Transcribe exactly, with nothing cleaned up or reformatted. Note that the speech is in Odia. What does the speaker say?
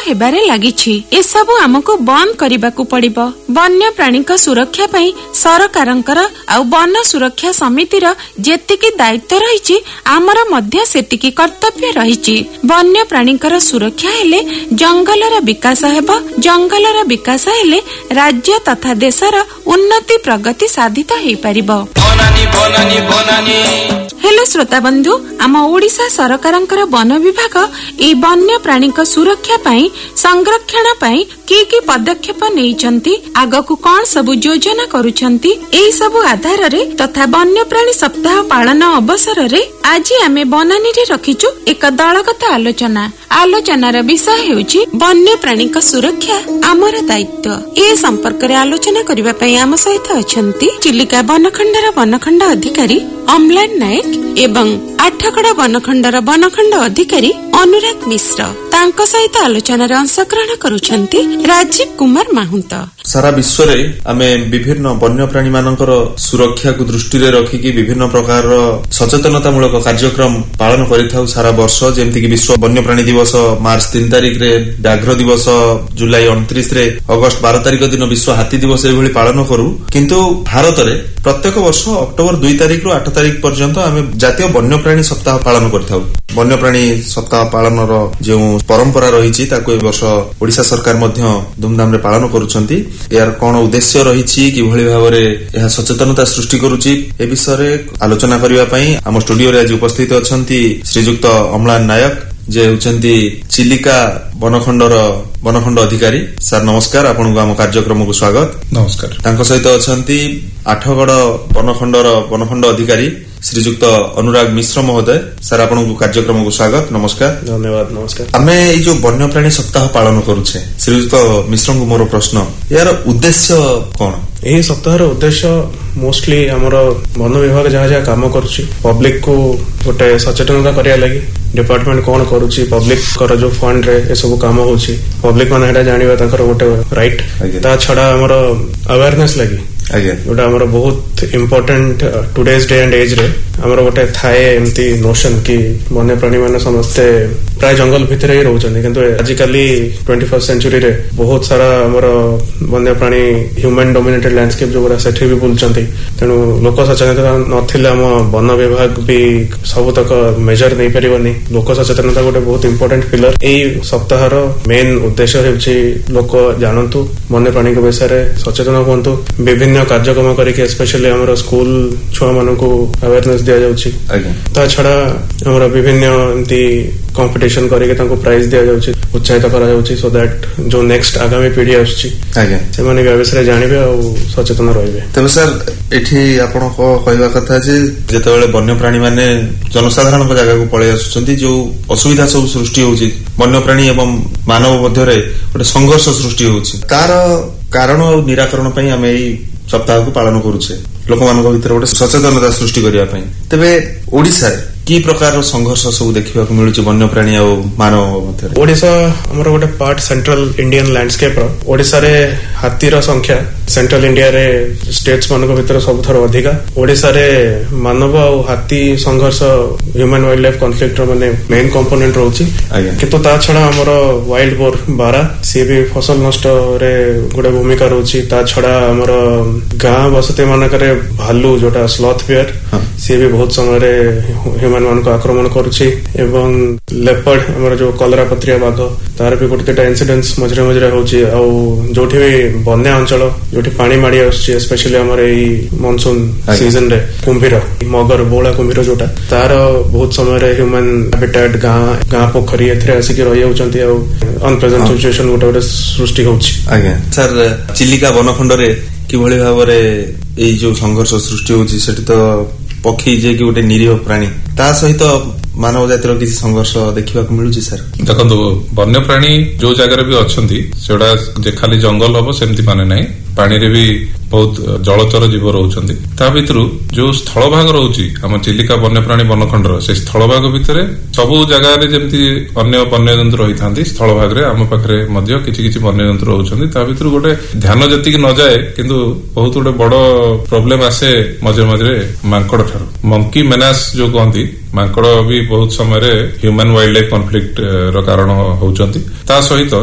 ହେବାରେ ଲାଗିଛି। ଏସବୁ ଆମକୁ ବନ୍ଦ କରିବାକୁ ପଡିବ। ବନ୍ୟପ୍ରାଣୀଙ୍କ ସୁରକ୍ଷା ପାଇଁ ସରକାରଙ୍କର ଆଉ ବନ ସୁରକ୍ଷା ସମିତିର ଯେତିକି ଦାୟିତ୍ୱ ରହିଛି ଆମର ମଧ୍ୟ ସେତିକି କର୍ତ୍ତବ୍ୟ ରହିଛି। ବନ୍ୟପ୍ରାଣୀଙ୍କର ସୁରକ୍ଷା ହେଲେ ଜଙ୍ଗଲର ବିକାଶ ହେବ। ଜଙ୍ଗଲର ବିକାଶ ହେଲେ ରାଜ୍ୟ ତଥା ଦେଶର ଉନ୍ନତି ପ୍ରଗତି ସାଧିତ ହେଇପାରିବ। ହେଲେ ଶ୍ରୋତାବନ୍ଧୁ, ଆମ ଓଡିଶା ସରକାରଙ୍କର ବନ ବିଭାଗ ଏହି ବନ୍ୟପ୍ରାଣୀଙ୍କ ସୁରକ୍ଷା ପାଇଁ ସଂରକ୍ଷଣ ପାଇଁ କି କି ପଦକ୍ଷେପ ନେଇଛନ୍ତି, ଆଗକୁ କଣ ସବୁ ଯୋଜନା କରୁଛନ୍ତି, ଏହି ସବୁ ଆଧାରରେ ତଥା ବନ୍ୟପ୍ରାଣୀ ସପ୍ତାହ ପାଳନ ଅବସରରେ ଆଜି ଆମେ ବନାନୀରେ ରଖିଛୁ ଏକ ଦଳଗତ ଆଲୋଚନା। ଆଲୋଚନାର ବିଷୟ ହେଉଛି ବନ୍ୟପ୍ରାଣୀଙ୍କ ସୁରକ୍ଷା ଆମର ଦାୟିତ୍ୱ। ଏ ସମ୍ପର୍କରେ ଆଲୋଚନା କରିବା ପାଇଁ ଆମ ସହିତ ଅଛନ୍ତି ଚିଲିକା ବନଖଣ୍ଡର ବନଖଣ୍ଡ ଅଧିକାରୀ ଅମ୍ଳାନ ନାୟକ ଏବଂ ଆଠଗଡ଼ ବନଖଣ୍ଡର ବନଖଣ୍ଡ ଅଧିକାରୀ ଅନୁରାଗ ମିଶ୍ର। ତାଙ୍କ ସହିତ ଆଲୋଚନାରେ ଅଂଶଗ୍ରହଣ କରୁଛନ୍ତି ରାଜୀବ କୁମାର ମାହୁନ୍ତ। ସାରା ବିଶ୍ୱରେ ଆମେ ବିଭିନ୍ନ ବନ୍ୟପ୍ରାଣୀ ମାନଙ୍କର ସୁରକ୍ଷାକୁ ଦୃଷ୍ଟିରେ ରଖିକି ବିଭିନ୍ନ ପ୍ରକାରର ସଚେତନତାମୂଳକ କାର୍ଯ୍ୟକ୍ରମ ପାଳନ କରିଥାଉ ସାରା ବର୍ଷ। ଯେମିତିକି ବିଶ୍ୱ ବନ୍ୟପ୍ରାଣୀ ଦିବସ ମାର୍ଚ୍ଚ ତିନି ତାରିଖରେ, ବ୍ୟାଘ୍ର ଦିବସ ଜୁଲାଇ ଅଣତିରିଶରେ, ଅଗଷ୍ଟ ବାର ତାରିଖ ଦିନ ବିଶ୍ୱ ହାତୀ ଦିବସ ଏଭଳି ପାଳନ କରୁ। କିନ୍ତୁ ଭାରତରେ ପ୍ରତ୍ୟେକ ବର୍ଷ ଅକ୍ଟୋବର ଦୁଇ ତାରିଖରୁ ଆଠ ତାରିଖ ପର୍ଯ୍ୟନ୍ତ ଆମେ ଜାତୀୟ ବନ୍ୟପ୍ରାଣୀ ସପ୍ତାହ ପାଳନ କରିଥାଉ। ବନ୍ୟପ୍ରାଣୀ ସପ୍ତାହ ପାଳନର ଯେଉଁ ପରମ୍ପରା ରହିଛି ତାକୁ ଏ ବର୍ଷ ଓଡିଶା ସରକାର ମଧ୍ୟ ଧୁମଧାମରେ ପାଳନ କରୁଛନ୍ତି। ଏହାର କଣ ଉଦ୍ଦେଶ୍ୟ ରହିଛି, କିଭଳି ଭାବରେ ଏହା ସଚେତନତା ସୃଷ୍ଟି କରୁଛି, ଏ ବିଷୟରେ ଆଲୋଚନା କରିବା ପାଇଁ ଆମ ଷ୍ଟୁଡିଓରେ ଆଜି ଉପସ୍ଥିତ ଅଛନ୍ତି ଶ୍ରୀଯୁକ୍ତ ଅମ୍ଳାନ ନାୟକ, ଯେ ହେଉଛନ୍ତି ଚିଲିକା ବନଖଣ୍ଡର ବନଖଣ୍ଡ ଅଧିକାରୀ। ସାର୍ ନମସ୍କାର, ଆପଣଙ୍କୁ ଆମ କାର୍ଯ୍ୟକ୍ରମକୁ ସ୍ୱାଗତ। ନମସ୍କାର। ତାଙ୍କ ସହିତ ଅଛନ୍ତି ଆଠଗଡ଼ ବନଖଣ୍ଡର ବନଖଣ୍ଡ ଅଧିକାରୀ ଶ୍ରୀଯୁକ୍ତ ଅନୁରାଗ ମିଶ୍ର ମହୋଦୟ। ସାର୍ ଆପଣଙ୍କୁ କାର୍ଯ୍ୟକ୍ରମକୁ ସ୍ୱାଗତ, ନମସ୍କାର। ଧନ୍ୟବାଦ, ନମସ୍କାର। ଆମେ ଏଇ ଯୋଉ ବନ୍ୟପ୍ରାଣୀ ସପ୍ତାହ ପାଳନ କରୁଛେ, ଶ୍ରୀଯୁକ୍ତ ମିଶ୍ରଙ୍କୁ ମୋର ପ୍ରଶ୍ନ, ଏହାର ଉଦ୍ଦେଶ୍ୟ କଣ? ଏହି ସପ୍ତାହର ଉଦ୍ଦେଶ୍ୟ ମୋଷ୍ଟଲି ଆମର ବନ ବିଭାଗ ଯାହା ଯାହା କାମ କରୁଛି ପବ୍ଲିକ କୁ ଗୋଟେ ସଚେତନତା କରିବା ଲାଗି, ଡିପାର୍ଟମେଣ୍ଟ କଣ କରୁଛି, ପବ୍ଲିକର ଯୋଉ ଫଣ୍ଡରେ ଏସବୁ କାମ ହଉଛି, ପବ୍ଲିକ ମାନେ ଏଟା ଜାଣିବା ତାଙ୍କର ଗୋଟେ ରାଇଟ୍। ତା ଛଡା ଆମର ଆୱାରନେସ ଲାଗି, ଯୋଉଟା ଆମର ବହୁତ ଇମ୍ପୋର୍ଟାଣ୍ଟ ଟୁଡେଜ ଡେ ଆଣ୍ଡ ଏଜ ରେ ଆମର ଗୋଟେ ଥାଏ ଏମିତି ନୋସନ କି ବନ୍ୟପ୍ରାଣୀ ମାନେ ସମସ୍ତେ ପ୍ରାୟ ଜଙ୍ଗଲ ଭିତରେ ହିଁ ରହୁଛନ୍ତି, କିନ୍ତୁ ଆଜିକାଲି ଟ୍ୱେଣ୍ଟି ଫାର୍ଷ୍ଟ ସେଞ୍ଚୁରୀରେ ବହୁତ ସାରା ଆମର ବନ୍ୟପ୍ରାଣୀ ହ୍ୟୁମାନ୍ ଡୋମିନେଟେଡ୍ ଲ୍ୟାଣ୍ଡସ୍କେପ୍ ଯୋଉଗୁଡା ସେଠି ବି ବୁଲୁଛନ୍ତି। ତେଣୁ ଲୋକ ସଚେତନତା ନଥିଲେ ଆମ ବନ ବିଭାଗ ବି ସବୁତକ ମେଜର ନେଇପାରିବନି। ଲୋକ ସଚେତନତା ଗୋଟେ ବହୁତ ଇମ୍ପୋର୍ଟାଣ୍ଟ ପିଲର। ଏଇ ସପ୍ତାହର ମେନ୍ ଉଦ୍ଦେଶ୍ୟ ହେଉଛି ଲୋକ ଜାଣନ୍ତୁ, ବନ୍ୟପ୍ରାଣୀଙ୍କ ବିଷୟରେ ସଚେତନ ହୁଅନ୍ତୁ। ବିଭିନ୍ନ କାର୍ଯ୍ୟକ୍ରମ କରିକି ସ୍ପେଶାଲି ଆମର ସ୍କୁଲ ଛୁଆମାନଙ୍କୁ ଆୱାରନେସ ଦିଆଯାଉଛି। ତା ଛଡା ଆମର ବିଭିନ୍ନ ଏମିତି କମ୍ପିଟିସନ କରିକି ତାଙ୍କୁ ପ୍ରାଇଜ ଦିଆଯାଉଛି, ଉତ୍ସାହିତ କରାଯାଉଛି, ସୋ ଦ୍ୟାଟ ଯୋଉ ନେକ୍ସଟ ଆଗାମୀ ପିଢି ଆସୁଛି ସେମାନେ ବି ବିଷୟରେ ଜାଣିବେ ଆଉ ସଚେତନ ରହିବେ। ତେବେ ସାର୍, ଏଠି ଆପଣଙ୍କ କହିବା କଥା ଯେ ଯେତେବେଳେ ବନ୍ୟପ୍ରାଣୀ ମାନେ ଜନସାଧାରଣଙ୍କ ଜାଗାକୁ ପଳେଇ ଆସୁଛନ୍ତି, ଯୋଉ ଅସୁବିଧା ସବୁ ସୃଷ୍ଟି ହଉଛି ବନ୍ୟପ୍ରାଣୀ ଏବଂ ମାନବ ମଧ୍ୟରେ ଗୋଟେ ସଂଘର୍ଷ ସୃଷ୍ଟି ହଉଛି, ତାର କାରଣ ଆଉ ନିରାକରଣ ପାଇଁ ଆମେ ଏଇ ସପ୍ତାହକୁ ପାଳନ କରୁଛେ, ଲୋକମାନଙ୍କ ଭିତରେ ଗୋଟେ ସଚେତନତା ସୃଷ୍ଟି କରିବା ପାଇଁ। ତେବେ ଓଡିଶାରେ କି ପ୍ରକାରର ସଂଘର୍ଷ ସବୁ ଦେଖିବାକୁ ମିଳୁଛି ବନ୍ୟପ୍ରାଣୀ ଆଉ ମାନବ ମଧ୍ୟରେ? ଓଡିଶା ଆମର ଗୋଟେ ପାର୍ଟ ସେଣ୍ଟ୍ରାଲ ଇଣ୍ଡିଆନ ଲ୍ୟାଣ୍ଡସ୍କେପ ର। ଓଡିଶାରେ ହାତୀର ସଂଖ୍ୟା ସେଣ୍ଟ୍ରାଲ ଇଣ୍ଡିଆରେ ଷ୍ଟେଟ୍ସ ମାନଙ୍କ ଭିତରେ ସବୁଠାରୁ ଅଧିକା। ଓଡିଶାରେ ମାନବ ଆଉ ହାତୀ ସଂଘର୍ଷ ହ୍ୟୁମାନ୍ ୱାଇଲ୍ଡ ଲାଇଫ୍ କନଫ୍ଲିକ୍ଟ ର ମାନେ ମେନ୍ କମ୍ପୋନେଣ୍ଟ ରହୁଛି। କିନ୍ତୁ ତା ଛଡା ଆମର ୱାଇଲ୍ଡ ବୋର ବାରା, ସିଏ ବି ଫସଲ ନଷ୍ଟରେ ଗୋଟେ ଭୂମିକା ରହୁଛି। ତା ଛଡା ଆମର ଗାଁ ବସତି ମାନଙ୍କରେ ଭାଲୁ ଯୋଉଟା ସ୍ଲଥ ବିୟର, ସିଏ ବି ବହୁତ ସମୟରେ ହ୍ୟୁମାନ୍ ମାନଙ୍କୁ ଆକ୍ରମଣ କରୁଛି। ଏବଂ ଲେପର୍ଡ ଆମର ଯୋଉ କଲରାପତ୍ରିଆ ବାଘ, ତାର ବି ଗୋଟେ ଦିଟା ଇନ୍ସିଡେନ୍ସ ମଝିରେ ମଝିରେ ହଉଛି। ଆଉ ଯୋଉଠି ବି ବନ୍ୟା ଅଞ୍ଚଳ, ଯୋଉଠି ପାଣି ମାଡି ଆସୁଛି, ସ୍ପେଶାଲି ଆମର ଏଇ ମନସୁନ ସିଜନରେ କୁମ୍ଭୀର, ମଗର, ବଉଳା କୁମ୍ଭୀର ଯୋଉଟା, ତାର ବହୁତ ସମୟରେ ହ୍ୟୁମାନ୍ ହାବିଟାଟ ଗାଁ ଗାଁ ପୋଖରୀ ଏଥିରେ ଆସିକି ରହିଯାଉଛନ୍ତି ଆଉ ଅନପ୍ରେଜେଣ୍ଟ ସିଚୁଏସନ ଗୋଟେ ଗୋଟେ ସୃଷ୍ଟି ହଉଛି। ଆଜ୍ଞା ସାର୍, ଚିଲିକା ବନଖଣ୍ଡରେ କିଭଳି ଭାବରେ ଏଇ ଯୋଉ ସଂଘର୍ଷ ସୃଷ୍ଟି ହଉଛି, ସେଠି ତ ପକ୍ଷୀ ଯିଏକି ଗୋଟେ ନିରୀହ ପ୍ରାଣୀ, ତା ସହିତ ମାନବ ଜାତିର କିଛି ସଂଘର୍ଷ ଦେଖିବାକୁ ମିଳୁଛି ସାର୍? ଦେଖନ୍ତୁ, ବନ୍ୟପ୍ରାଣୀ ଯୋଉ ଜାଗାରେ ବି ଅଛନ୍ତି ସେଗୁଡା ଯେ ଖାଲି ଜଙ୍ଗଲ ହବ ସେମିତି ମାନେ ନାହିଁ, ପାଣିରେ ବି ବହୁତ ଜଳଚର ଜୀବ ରହୁଛନ୍ତି। ତା ଭିତରୁ ଯୋଉ ସ୍ଥଳଭାଗ ରହୁଛି ଆମ ଚିଲିକା ବନ୍ୟପ୍ରାଣୀ ବନଖଣ୍ଡର, ସେ ସ୍ଥଳଭାଗ ଭିତରେ ସବୁ ଜାଗାରେ ଯେମିତି ଅନ୍ୟ ବନ୍ୟଜନ୍ତୁ ରହିଥାନ୍ତି, ସ୍ଥଳଭାଗରେ ଆମ ପାଖରେ ମଧ୍ୟ କିଛି କିଛି ବନ୍ୟଜନ୍ତୁ ରହୁଛନ୍ତି। ତା ଭିତରୁ ଗୋଟେ ଧ୍ୟାନ ଯେତିକି ନଯାଏ, କିନ୍ତୁ ବହୁତ ଗୋଟେ ବଡ ପ୍ରୋବ୍ଲେମ ଆସେ ମଝିରେ ମଝିରେ ମାଙ୍କଡ ଠାରୁ। ମଙ୍କି ମେନାସ ଯୋଉ କହନ୍ତି, ମାଙ୍କଡ ବି ବହୁତ ସମୟରେ ହ୍ୟୁମାନ୍ ୱାଇଲ୍ଡ ଲାଇଫ୍ କନଫ୍ଲିକ୍ଟ ର କାରଣ ହଉଛନ୍ତି। ତା ସହିତ